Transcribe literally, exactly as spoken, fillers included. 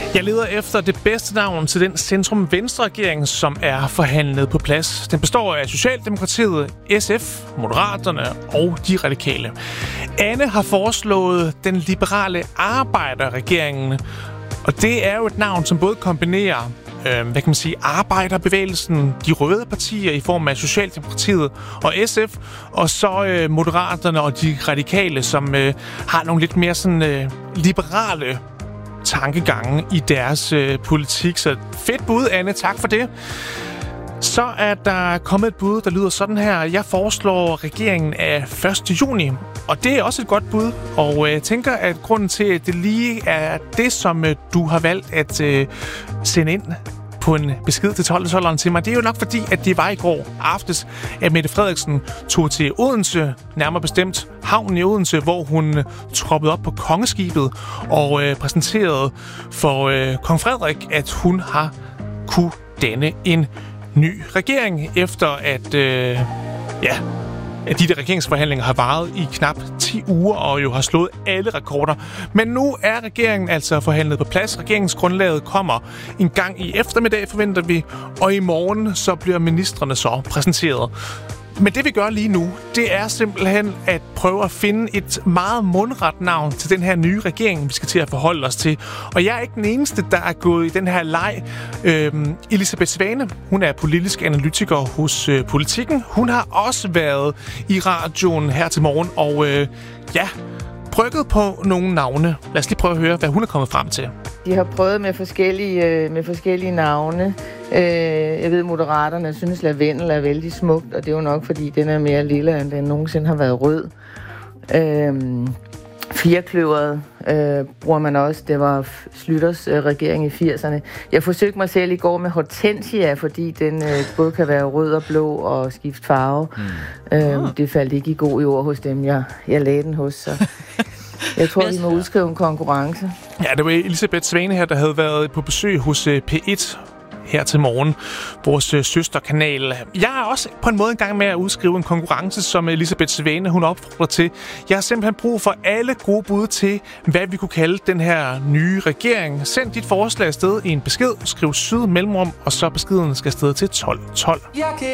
Jeg leder efter det bedste navn til den centrum-venstre-regering, som er forhandlet på plads. Den består af Socialdemokratiet, S F, Moderaterne og De Radikale. Anne har foreslået den liberale arbejderregeringen, og det er jo et navn, som både kombinerer øh, hvad kan man sige, arbejderbevægelsen, de røde partier i form af Socialdemokratiet og S F, og så øh, Moderaterne og De Radikale, som øh, har nogle lidt mere sådan øh, liberale tankegange i deres øh, politik. Så fedt bud, Anne. Tak for det. Så er der kommet et bud, der lyder sådan her. Jeg foreslår regeringen af første juni, og det er også et godt bud. Og jeg øh, tænker, at grunden til, at det lige er det, som øh, du har valgt at øh, sende ind på en besked til tolv tolv til mig, det er jo nok fordi, at det var i går aftes, at Mette Frederiksen tog til Odense, nærmere bestemt havnen i Odense, hvor hun troppede op på kongeskibet og øh, præsenterede for øh, kong Frederik, at hun har kunne danne en ny regering, efter at øh, ja, at de der regeringsforhandlinger har varet i knap ti uger og jo har slået alle rekorder. Men nu er regeringen altså forhandlet på plads. Regeringsgrundlaget kommer en gang i eftermiddag, forventer vi, og i morgen så bliver ministrene så præsenteret. Men det vi gør lige nu, det er simpelthen at prøve at finde et meget mundret navn til den her nye regering, vi skal til at forholde os til. Og jeg er ikke den eneste, der er gået i den her leg. Øhm, Elisabeth Svane, hun er politisk analytiker hos øh, Politikken. Hun har også været i radioen her til morgen, og øh, ja, brygget på nogle navne. Lad os lige prøve at høre, hvad hun er kommet frem til. De har prøvet med forskellige, med forskellige navne. Jeg ved, Moderaterne synes, lavendel er vældig smukt, og det er jo nok, fordi den er mere lille, end den nogensinde har været rød. Firkløveret øh, bruger man også. Det var Schlüters øh, regering i firserne. Jeg forsøgte mig selv i går med hortensia, fordi den øh, både kan være rød og blå og skifte farve. Mm. Øh, det faldt ikke i god jord hos dem, jeg, jeg lagde den hos. Så jeg tror, vi må udskrive en konkurrence. Ja, det var Elisabeth Svane her, der havde været på besøg hos øh, P et her til morgen, vores øh, søsterkanal. Jeg er også på en måde en gang med at udskrive en konkurrence, som Elisabeth Svane, hun opfordrer til. Jeg har simpelthen brug for alle gode bud til, hvad vi kunne kalde den her nye regering. Send dit forslag afsted i en besked, skriv syd mellemrum, og så beskeden skal afsted til tolv tolv.